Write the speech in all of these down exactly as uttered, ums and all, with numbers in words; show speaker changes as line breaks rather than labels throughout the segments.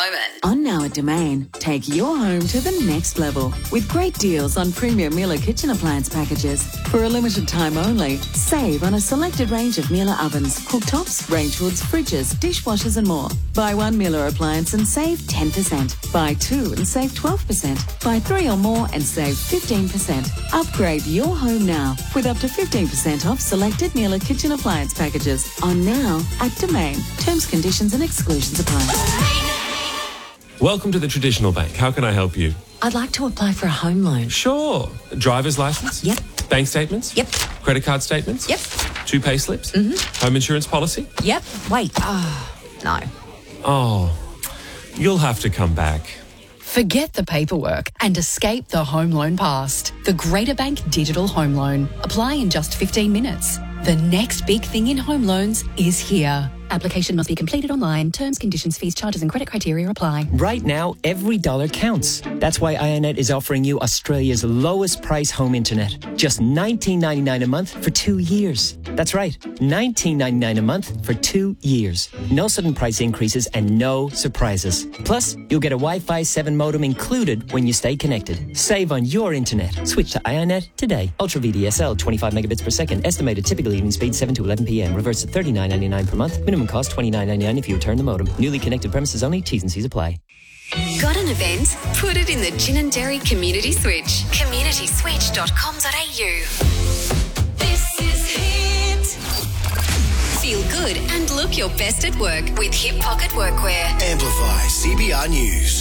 moment.
On Now at Domain, take your home to the next level with great deals on premium Miele kitchen appliance packages. For a limited time only, save on a selected range of Miele ovens, cooktops, range hoods, fridges, dishwashers and more. Buy one Miele appliance and save ten percent. Buy two and save twelve percent. Buy three or more and save fifteen percent. Upgrade your home now with up to fifteen percent off selected Miele kitchen appliance packages. On Now at Domain. Terms, conditions and exclusions apply.
Welcome to the Traditional Bank. How can I help you?
I'd like to apply for a home loan.
Sure. Driver's license?
Yep.
Bank statements?
Yep.
Credit card statements?
Yep.
Two pay slips?
Mm-hmm.
Home insurance policy?
Yep. Wait. Oh, no.
Oh, you'll have to come back.
Forget the paperwork and escape the home loan past. The Greater Bank Digital Home Loan. Apply in just fifteen minutes. The next big thing in home loans is here. Application must be completed online. Terms, conditions, fees, charges and credit criteria apply.
Right now, every dollar counts. That's why iiNet is offering you Australia's lowest price home internet. Just nineteen ninety-nine a month for two years. That's right, nineteen ninety-nine a month for two years. No sudden price increases and no surprises. Plus, you'll get a Wi-Fi seven modem included when you stay connected. Save on your internet. Switch to iiNet today. Ultra V D S L, twenty-five megabits per second. Estimated typical evening speed seven to eleven p.m. Reverse at thirty-nine ninety-nine per month. Minimum cost twenty-nine ninety-nine if you return the modem. Newly connected premises only. T's and C's apply.
Got an event? Put it in the Gin and Dairy Community Switch. community switch dot com dot a u. This is Hit. Feel good and look your best at work with Hip Pocket Workwear.
Amplify C B R News.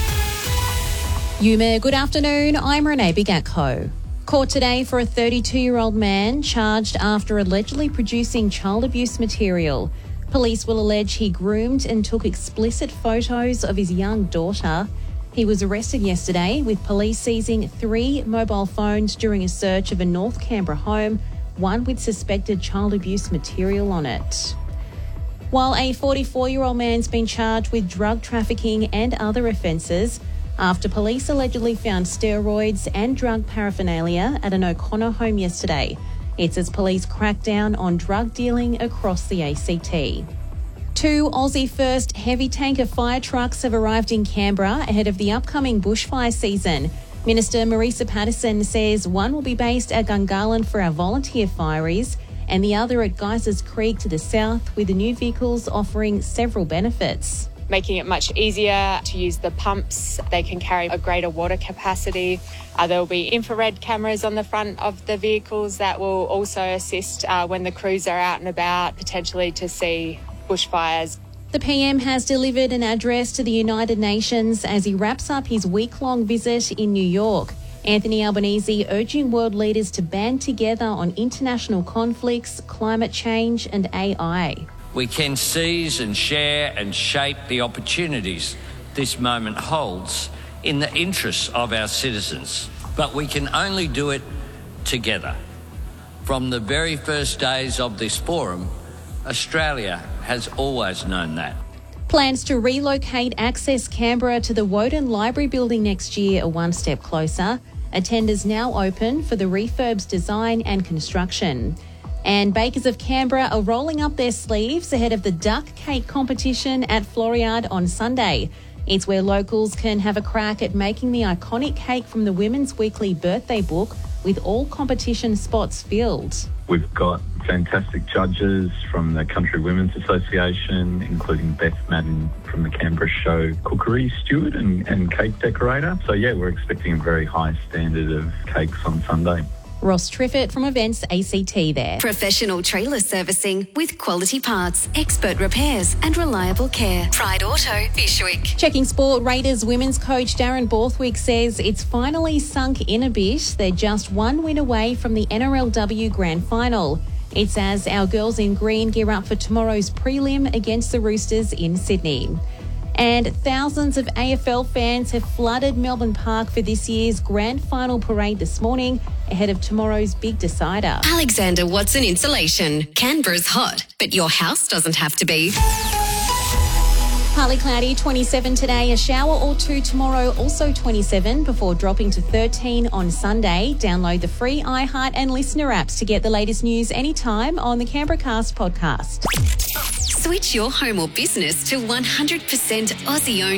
Yuma, good afternoon. I'm Renee Bigatko. Court today for a thirty-two-year-old man charged after allegedly producing child abuse material. Police will allege he groomed and took explicit photos of his young daughter. He was arrested yesterday with police seizing three mobile phones during a search of a North Canberra home, one with suspected child abuse material on it. While a forty-four-year-old man's been charged with drug trafficking and other offences after police allegedly found steroids and drug paraphernalia at an O'Connor home yesterday. It's as police crack down on drug dealing across the A C T. Two Aussie First heavy tanker fire trucks have arrived in Canberra ahead of the upcoming bushfire season. Minister Marisa Patterson says one will be based at Gungahlin for our volunteer fireys and the other at Geysers Creek to the south, with the new vehicles offering several benefits.
Making it much easier to use the pumps. They can carry a greater water capacity. Uh, there will be infrared cameras on the front of the vehicles that will also assist uh, when the crews are out and about, potentially to see bushfires.
The P M has delivered an address to the United Nations as he wraps up his week-long visit in New York. Anthony Albanese urging world leaders to band together on international conflicts, climate change and A I.
We can seize and share and shape the opportunities this moment holds in the interests of our citizens. But we can only do it together. From the very first days of this forum, Australia has always known that.
Plans to relocate Access Canberra to the Woden Library building next year are one step closer. A tender's now open for the refurb's design and construction. And bakers of Canberra are rolling up their sleeves ahead of the duck cake competition at Floriade on Sunday. It's where locals can have a crack at making the iconic cake from the Women's Weekly birthday book, with all competition spots filled.
We've got fantastic judges from the Country Women's Association, including Beth Madden from the Canberra Show Cookery Steward and, and cake decorator. So yeah, we're expecting a very high standard of cakes on Sunday.
Ross Triffett from Events A C T there.
Professional trailer servicing with quality parts, expert repairs and reliable care. Pride Auto, Bishwick.
Checking sport, Raiders women's coach Darren Borthwick says it's finally sunk in a bit. They're just one win away from the N R L W Grand Final. It's as our girls in green gear up for tomorrow's prelim against the Roosters in Sydney. And thousands of A F L fans have flooded Melbourne Park for this year's grand final parade this morning ahead of tomorrow's big decider.
Alexander Watson Insulation. Canberra's hot, but your house doesn't have to be.
Partly cloudy, twenty-seven today, a shower or two tomorrow, also twenty-seven, before dropping to thirteen on Sunday. Download the free iHeart and Listener apps to get the latest news anytime on the Canberra Cast podcast.
Switch your home or business to one hundred percent Aussie-owned